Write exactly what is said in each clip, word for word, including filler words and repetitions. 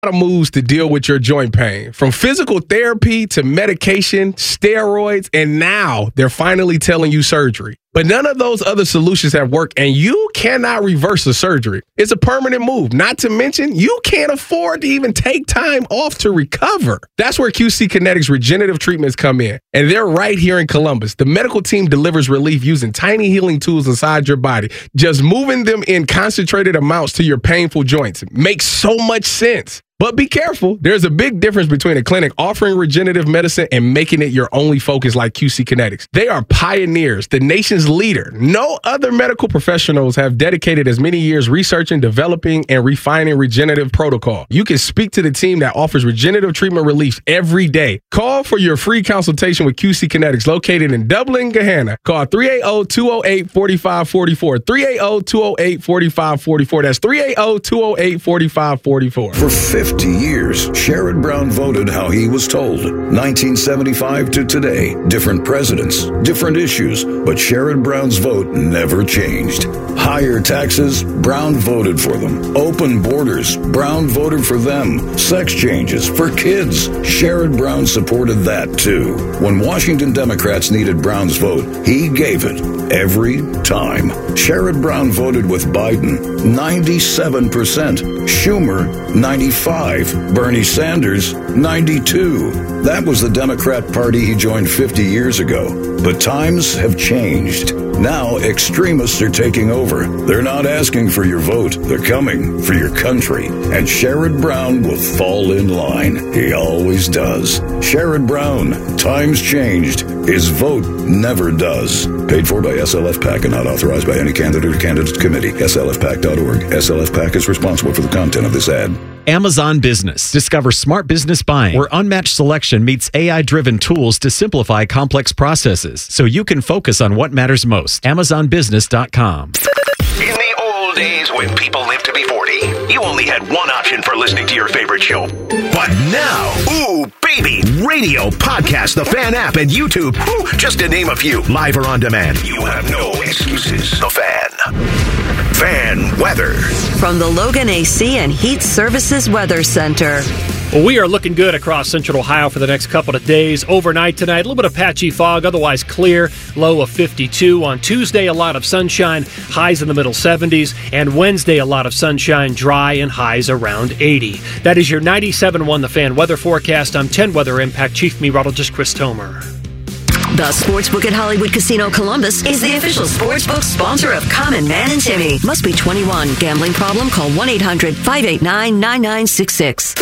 of moves to deal with your joint pain, from physical therapy to medication, steroids, and now they're finally telling you surgery. But none of those other solutions have worked, and you cannot reverse the surgery. It's a permanent move. Not to mention, you can't afford to even take time off to recover. That's where Q C Kinetics regenerative treatments come in, and they're right here in Columbus. The medical team delivers relief using tiny healing tools inside your body. Just moving them in concentrated amounts to your painful joints makes so much sense. But be careful. There's a big difference between a clinic offering regenerative medicine and making it your only focus like Q C Kinetics. They are pioneers, the nation's leader. No other medical professionals have dedicated as many years researching, developing, and refining regenerative protocol. You can speak to the team that offers regenerative treatment relief every day. Call for your free consultation with Q C Kinetics, located in Dublin, Gahanna. Call three eight zero, two zero eight, four five four four, three eight zero, two zero eight, four five four four. That's three eight zero, two zero eight, four five four four. For fifty years, Sherrod Brown voted how he was told. nineteen seventy-five to today, different presidents, different issues, but Sherrod Brown's vote never changed. Higher taxes, Brown voted for them. Open borders, Brown voted for them. Sex changes for kids, Sherrod Brown supported that too. When Washington Democrats needed Brown's vote, he gave it every time. Sherrod Brown voted with Biden, ninety-seven percent. Schumer, ninety-five. Bernie Sanders, ninety-two. That was the Democrat Party he joined fifty years ago. But times have changed. Now extremists are taking over. They're not asking for your vote. They're coming for your country. And Sherrod Brown will fall in line. He always does. Sherrod Brown, times changed. His vote never does. Paid for by S L F PAC and not authorized by any candidate or candidate committee. S L F PAC dot org. S L F PAC is responsible for the content of this ad. Amazon Business. Discover smart business buying, where unmatched selection meets A I-driven tools to simplify complex processes, so you can focus on what matters most. Amazon Business dot com. In the old days when people lived to be forty, you only had one option for listening to your favorite show. But now, ooh, baby, radio, podcast, the Fan app, and YouTube, ooh, just to name a few, live or on demand. You have no excuses. The Fan. Fan weather. From the Logan A C and Heat Services Weather Center. Well, we are looking good across central Ohio for the next couple of days. Overnight tonight, a little bit of patchy fog, otherwise clear, low of fifty-two. On Tuesday, a lot of sunshine, highs in the middle seventies. And Wednesday, a lot of sunshine, dry, and highs around eighty. That is your ninety-seven point one The Fan weather forecast. I'm ten Weather Impact Chief Meteorologist Chris Tomer. The Sportsbook at Hollywood Casino Columbus is the official sportsbook sponsor of Common Man and Timmy. Must be twenty-one. Gambling problem? Call one eight hundred, five eight nine, nine nine six six.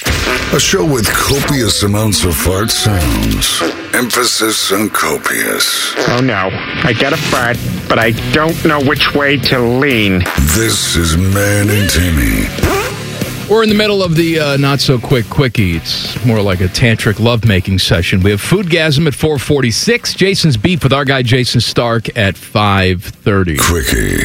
A show with copious amounts of fart sounds. Emphasis on copious. Oh no, I get a fart, but I don't know which way to lean. This is Man and Timmy. We're in the middle of the uh, not-so-quick quickie. It's more like a tantric lovemaking session. We have Foodgasm at four forty-six. Jason's Beef with our guy Jason Stark at five thirty. Quickie.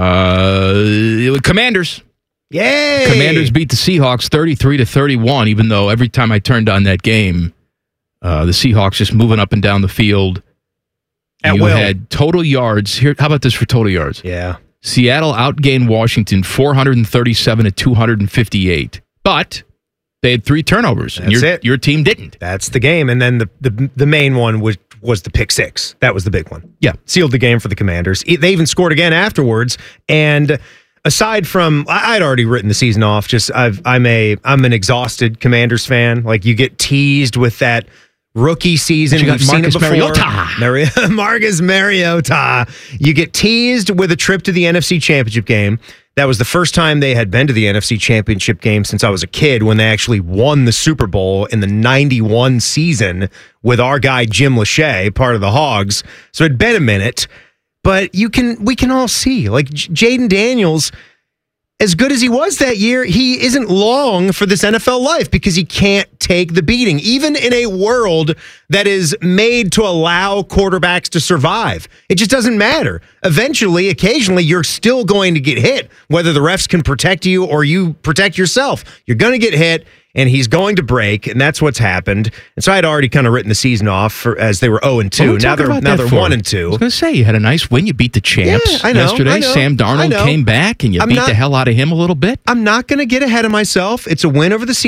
Uh, Commanders. Yay! Commanders beat the Seahawks thirty-three to thirty-one, even though every time I turned on that game, uh, the Seahawks just moving up and down the field. At you will. had total yards. Here, how about this for total yards? Yeah. Seattle outgained Washington four thirty-seven to two fifty-eight. But they had three turnovers. That's and your, it. Your team didn't. That's the game. And then the, the, the main one was, was the pick six. That was the big one. Yeah. Sealed the game for the Commanders. They even scored again afterwards. And aside from, I'd already written the season off. Just I've, I'm a I'm an exhausted Commanders fan. Like, you get teased with that rookie season. You got We've Marcus seen it before. Mariota. Mari- Marcus Mariota. You get teased with a trip to the N F C Championship game. That was the first time they had been to the N F C Championship game since I was a kid, when they actually won the Super Bowl in the ninety-one season with our guy Jim Lachey, part of the Hogs. So it'd been a minute, but you can we can all see, like, J- Jaden Daniels, as good as he was that year, he isn't long for this N F L life because he can't take the beating, even in a world that is made to allow quarterbacks to survive. It just doesn't matter. Eventually, occasionally, you're still going to get hit, whether the refs can protect you or you protect yourself. You're going to get hit, and he's going to break, and that's what's happened. And so I had already kind of written the season off for, as they were oh and two. Now they're now they're one and two. I was going to say, you had a nice win. You beat the champs Yeah, I know, yesterday. I know, Sam I Darnold know. came back, and you I'm beat not- the hell out of him a little bit. I'm not going to get ahead of myself. It's a win over the